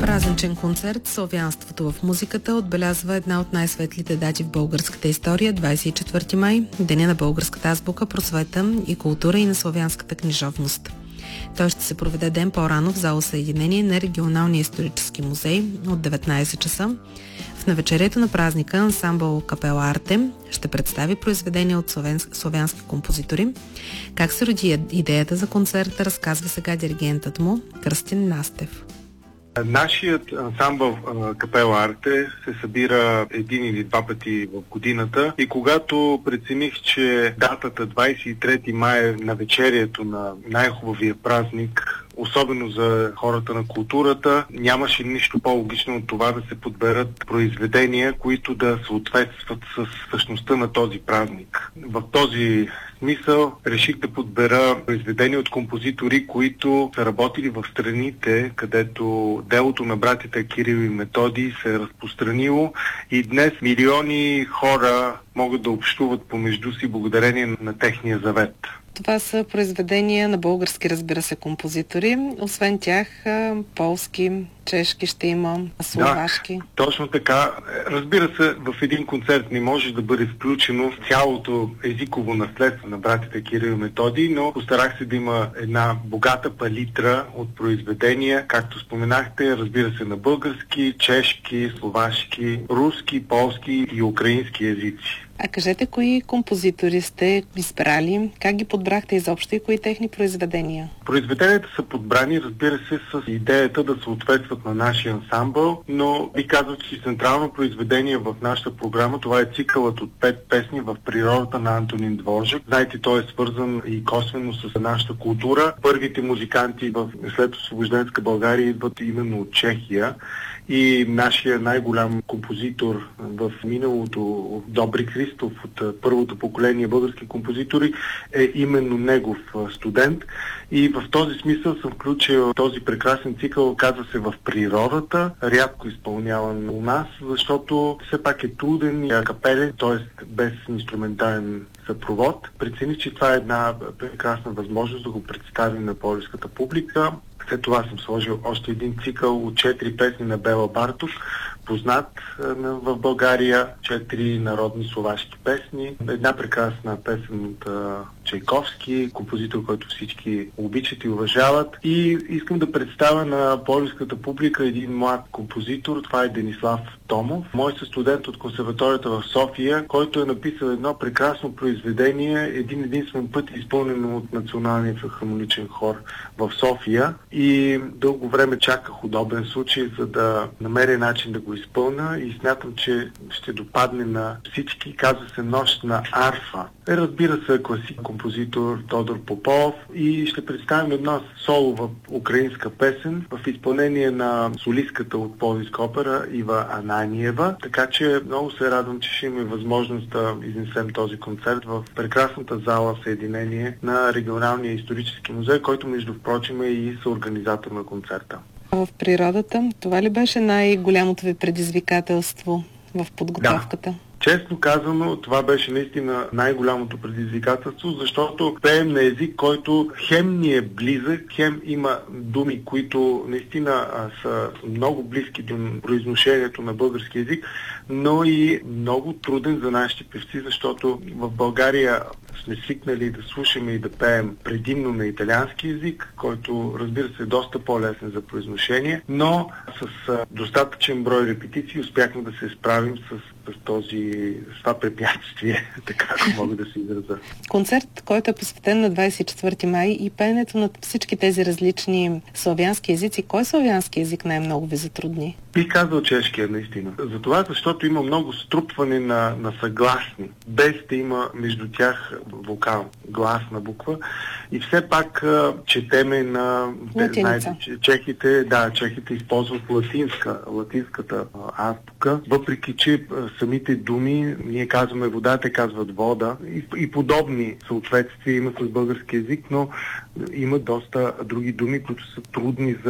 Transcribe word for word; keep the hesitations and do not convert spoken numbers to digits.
Празничен концерт "Славянството в музиката" отбелязва една от най-светлите дати в българската история – двадесет и четвърти май, Деня на българската азбука, просвета и култура и на славянската книжовност. Той ще се проведе ден по-рано в зала Съединение на Регионалния исторически музей от деветнадесет часа. В навечерието на празника ансамбъл Капела Арте ще представи произведения от славянски композитори. Как се роди идеята за концерта, разказва сега диригентът му Кръстин Настев. Нашият ансамбъл Капела Арте се събира един или два пъти в годината и когато прецених, че датата двадесет и трети май е навечерието на най-хубавия празник, особено за хората на културата, нямаше нищо по-логично от това да се подберат произведения, които да съответстват с същността на този празник. В този смисъл реших да подбера произведения от композитори, които са работили в страните, където делото на братята Кирил и Методий се е разпространило и днес милиони хора могат да общуват помежду си благодарение на техния завет. Това са произведения на български, разбира се, композитори. Освен тях, полски, чешки ще има, словашки. Да, точно така. Разбира се, в един концерт не може да бъде включено цялото езиково наследство на братите Кирил и Методий, но постарах се да има една богата палитра от произведения, както споменахте, разбира се, на български, чешки, словашки, руски, полски и украински езици. А кажете, кои композитори сте избрали, как ги подбрахте изобщо и кои техни произведения? Произведенията са подбрани, разбира се, с идеята да съответстват на нашия ансамбъл, но би казал, че централно произведение в нашата програма, това е цикълът от пет песни в природата на Антонин Дворжак. Знаете, той е свързан и косвено с нашата култура. Първите музиканти в следосвобожденска България идват именно от Чехия. И нашия най-голям композитор в миналото, Добри Христов, от първото поколение български композитори, е именно негов студент. И в този смисъл съм включил този прекрасен цикъл, казва се "В природата", рядко изпълняван у нас, защото все пак е труден и акапелен, т.е. без инструментален съпровод. Прецених, че това е една прекрасна възможност да го представим на полската публика. След това съм сложил още един цикъл от четири песни на Бела Бартов, познат в България, четири народни словашки песни, една прекрасна песен от Чайковски, композитор, който всички обичат и уважават. И искам да представя на полската публика един млад композитор, това е Денислав Томов, мой студент от консерваторията в София, който е написал едно прекрасно произведение, един единствен път изпълнено от Националния филхармоничен хор в София. И дълго време чаках удобен случай, за да намеря начин да го изпълня и смятам, че ще допадне на всички. Казва се "Нощ на арфа". Е, разбира се, класик композитор Тодор Попов и ще представим една солова украинска песен в изпълнение на солистката от Пловдивска опера Ива Ананиева. Така че много се радвам, че ще имаме възможност да изнесем този концерт в прекрасната зала Съединение на Регионалния исторически музей, който между впрочем е и съорганизатор на концерта. В природата, това ли беше най-голямото ви предизвикателство в подготовката? Да. Честно казано, това беше наистина най-голямото предизвикателство, защото пеем на език, който хем ни е близък, хем има думи, които наистина а, са много близки до произношението на български език, но и много труден за нашите певци, защото в България сме свикнали да слушаме и да пеем предимно на италиански език, който, разбира се, е доста по-лесен за произношение, но с а, достатъчен брой репетиции успяхме да се справим с, с този с това препятствие, така ако мога да се изразя. Концерт, който е посветен на двадесет и четвърти май и пеенето на всички тези различни славянски езици. Кой славянски език най-много ви затрудни? Би казал чешкия, наистина. Затова, защото има много струпване на, на съгласни, без да има между тях вокал, гласна буква. И все пак четеме на... Латиница. Чехите, да, чехите използват латинска, латинската азбука, въпреки че самите думи, ние казваме вода, те казват вода и, и подобни съответствия има с български език, но има доста други думи, които са трудни за